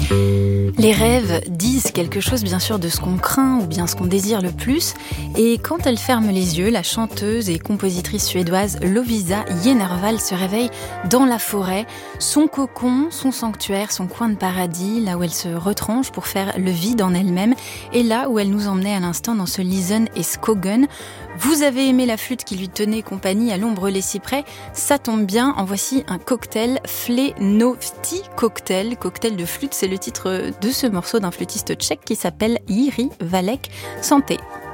Les rêves disent quelque chose bien sûr de ce qu'on craint ou bien ce qu'on désire le plus. Et quand elle ferme les yeux, la chanteuse et compositrice suédoise Lovisa Jenervall se réveille dans la forêt, son cocon, son sanctuaire, son coin de paradis, là où elle se retranche pour faire le vide en elle-même, et là où elle nous emmenait à l'instant dans ce Lisen et Skogen. Vous avez aimé la flûte qui lui tenait compagnie à l'ombre les cyprès, ça tombe bien, en voici un cocktail, Flenovti Cocktail. Cocktail de flûte, c'est le titre de ce morceau d'un flûtiste tchèque qui s'appelle Jiří Valek. Santé.